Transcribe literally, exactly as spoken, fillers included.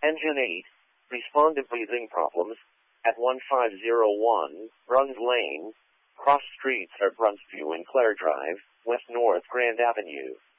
Engine eight, responded breathing problems, at one five zero one, Bruns Lane, cross streets are Brunsview and Clare Drive, West North Grand Avenue.